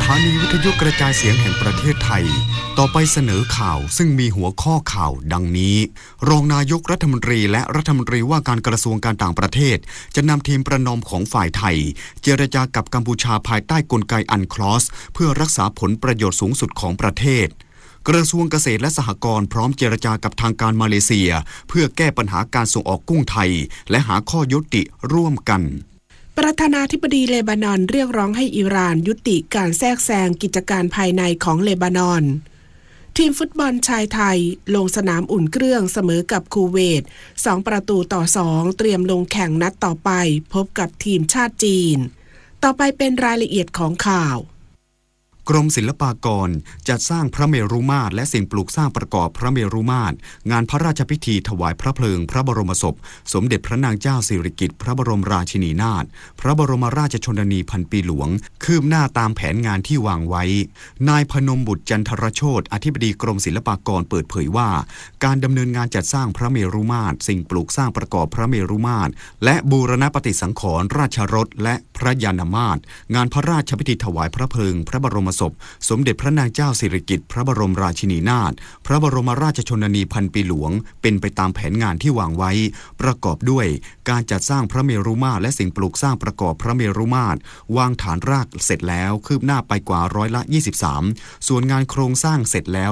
ถานีวิทยุกระจายเสียงแห่งประเทศไทยต่อไปเสนอข่าวซึ่งมีหัวข้อข่าวดังนี้รองนายกรัฐมนตรีและรัฐมนตรีว่าการกระทรวงการต่างประเทศจะนำทีมประนอมของฝ่ายไทยเจรจากับกัมพูชาภายใต้กลไกอันคลอสเพื่อรักษาผลประโยชน์สูงสุดของประเทศกระทรวงเกษตรและสหกรณ์พร้อมเจรจากับทางการมาเลเซียเพื่อแก้ปัญหาการส่งออกกุ้งไทยและหาข้อยุติร่วมกันประธานาธิบดีเลบานอนเรียกร้องให้อิหร่านยุติการแทรกแซงกิจการภายในของเลบานอนทีมฟุตบอลชายไทยลงสนามอุ่นเครื่องเสมอกับคูเวต2-2เตรียมลงแข่งนัดต่อไปพบกับทีมชาติจีนต่อไปเป็นรายละเอียดของข่าวกรมศิลปากรจัดสร้างพระเมรุมาตรและสิ่งปลูกสร้างประกอบพระเมรุมาตรงานพระราชพิธีถวายพระเพลิงพระบรมศพสมเด็จพระนางเจ้าสิริกิติ์พระบรมราชินีนาถพระบรมราชชนนีพันปีหลวงคืบหน้าตามแผนงานที่วางไว้นายพนมบุตรจันทรโชติอธิบดีกรมศิลปากรเปิดเผยว่าการดำเนินงานจัดสร้างพระเมรุมาตรสิ่งปลูกสร้างประกอบพระเมรุมาตรและบูรณปฏิสังขรณ์ราชรถและพระยานมาตรงานพระราชพิธีถวายพระเพลิงพระบรมศพสมเด็จพระนางเจ้าสิริกิติ์พระบรมราชินีนาถพระบรมราชชนนีพันปีหลวงเป็นไปตามแผนงานที่วางไว้ประกอบด้วยการจัดสร้างพระเมรุมาตรและสิ่งปลูกสร้างประกอบพระเมรุมาตรวางฐานรากเสร็จแล้วคืบหน้าไปกว่า23%ส่วนงานโครงสร้างเสร็จแล้ว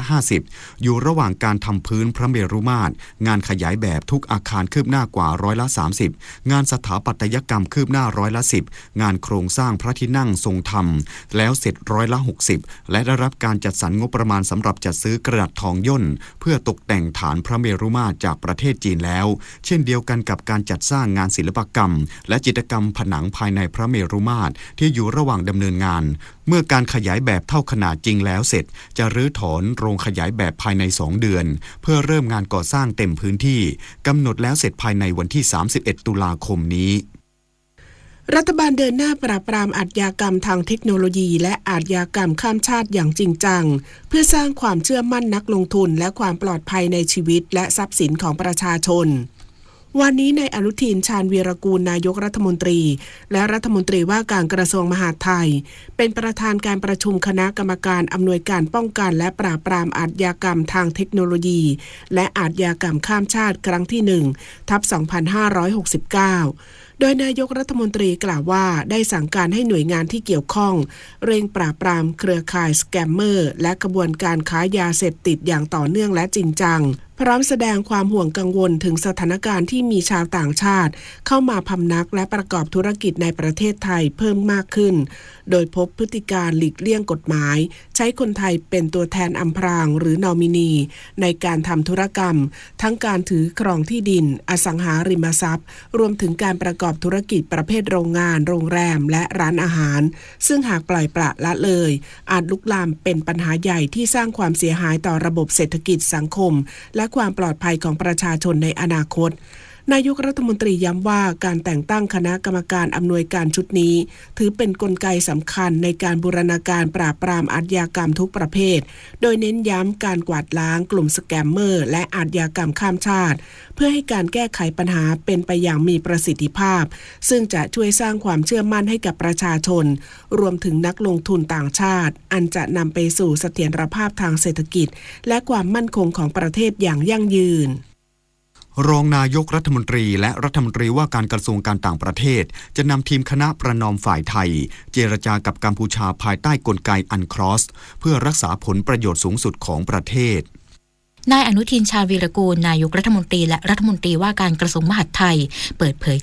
50%อยู่ระหว่างการทำพื้นพระเมรุมาตรงานขยายแบบทุกอาคารคืบหน้ากว่า30%งานสถาปัตยกรรมคืบหน้า10%งานโครงสร้างพระที่นั่งทรงธรรมแล้วเสร็จ60%และได้รับการจัดสรรงบประมาณสำหรับจัดซื้อกระดาษทองย่นเพื่อตกแต่งฐานพระเมรุมาตรจากประเทศจีนแล้วเช่นเดียวกันกับการจัดสร้างงานศิลปกรรมและจิตรกรรมผนังภายในพระเมรุมาตรที่อยู่ระหว่างดำเนินงานเมื่อการขยายแบบเท่าขนาดจริงแล้วเสร็จจะรื้อถอนโรงขยายแบบภายใน2เดือนเพื่อเริ่มงานก่อสร้างเต็มพื้นที่กำหนดแล้วเสร็จภายในวันที่31ตุลาคมนี้รัฐบาลเดินหน้าปราบปรามอาชญากรรมทางเทคโนโลยีและอาชญากรรมข้ามชาติอย่างจริงจังเพื่อสร้างความเชื่อมั่นนักลงทุนและความปลอดภัยในชีวิตและทรัพย์สินของประชาชนวันนี้นายอนุทินชาญวีรกูลนายกรัฐมนตรีและรัฐมนตรีว่าการกระทรวงมหาดไทยเป็นประธานการประชุมคณะกรรมการอำนวยการป้องกันและปราบปรามอาชญากรรมทางเทคโนโลยีและอาชญากรรมข้ามชาติครั้งที่1/2569โดยนายกรัฐมนตรีกล่าวว่าได้สั่งการให้หน่วยงานที่เกี่ยวข้องเร่งปราบปรามเครือข่ายสแกมเมอร์และกระบวนการค้ายาเสพติดอย่างต่อเนื่องและจริงจังพร้อมแสดงความห่วงกังวลถึงสถานการณ์ที่มีชาวต่างชาติเข้ามาพำนักและประกอบธุรกิจในประเทศไทยเพิ่มมากขึ้นโดยพบพฤติการหลีกเลี่ยงกฎหมายใช้คนไทยเป็นตัวแทนอำพรางหรือนอมินีในการทำธุรกรรมทั้งการถือครองที่ดินอสังหาริมทรัพย์รวมถึงการประกอบธุรกิจประเภทโรงงานโรงแรมและร้านอาหารซึ่งหากปล่อยปละละเลยอาจลุกลามเป็นปัญหาใหญ่ที่สร้างความเสียหายต่อระบบเศรษฐกิจสังคมและความปลอดภัยของประชาชนในอนาคตนายกรัฐมนตรีย้ำว่าการแต่งตั้งคณะกรรมการอำนวยการชุดนี้ถือเป็นกลไกสำคัญในการบูรณาการปราบปรามอาชญากรรมทุกประเภทโดยเน้นย้ำการกวาดล้างกลุ่มสแกมเมอร์และอาชญากรรมข้ามชาติเพื่อให้การแก้ไขปัญหาเป็นไปอย่างมีประสิทธิภาพซึ่งจะช่วยสร้างความเชื่อมั่นให้กับประชาชนรวมถึงนักลงทุนต่างชาติอันจะนำไปสู่เสถียรภาพทางเศรษฐกิจและความมั่นคงของประเทศอย่างยั่งยืนรองนายกรัฐมนตรีและรัฐมนตรีว่าการกระทรวงการต่างประเทศจะนำทีมคณะประนอมฝ่ายไทยเจรจากับกัมพูชาภายใต้กลไกอันคลอสเพื่อรักษาผลประโยชน์สูงสุดของประเทศนายอนุทินชาญวีรกูลนายกรัฐมนตรีและรัฐมนตรีว่าการกระทรวงมหาดไทยเปิดเผย